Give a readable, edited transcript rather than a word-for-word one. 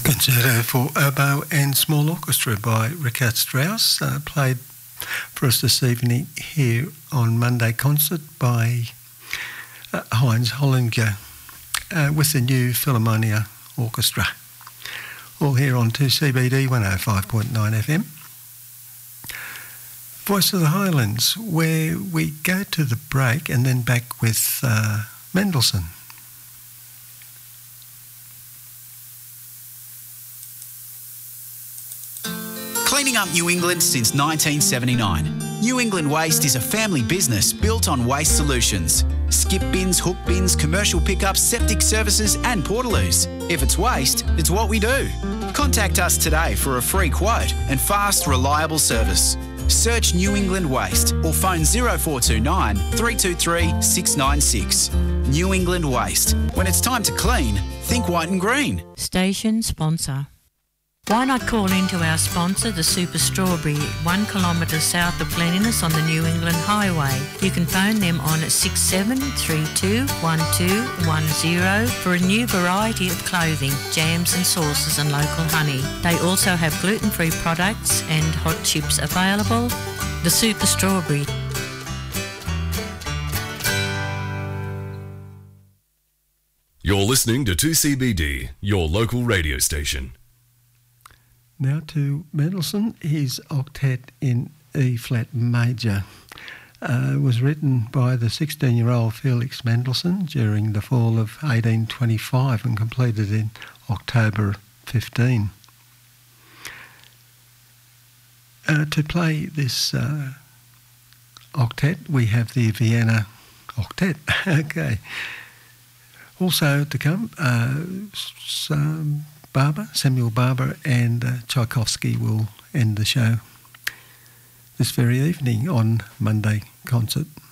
Concerto for Oboe and Small Orchestra by Richard Strauss, played for us this evening here on Monday Concert by Heinz Hollinger with the New Philharmonia Orchestra. All here on 2CBD 105.9 FM. Voice of the Highlands, where we go to the break and then back with Mendelssohn. Cleaning up New England since 1979. New England Waste is a family business built on waste solutions. Skip bins, hook bins, commercial pickups, septic services and portaloos. If it's waste, it's what we do. Contact us today for a free quote and fast, reliable service. Search New England Waste or phone 0429 323 696. New England Waste. When it's time to clean, think white and green. Station sponsor. Why not call in to our sponsor, the Super Strawberry, 1 kilometre south of Glenniness on the New England Highway. You can phone them on 67321210 for a new variety of clothing, jams and sauces and local honey. They also have gluten-free products and hot chips available. The Super Strawberry. You're listening to 2CBD, your local radio station. Now to Mendelssohn, his octet in E-flat major. Was written by the 16-year-old Felix Mendelssohn during the fall of 1825 and completed in October 15. To play this octet, we have the Vienna Octet. Okay. Also to come, Samuel Barber and Tchaikovsky will end the show this very evening on Monday Concert.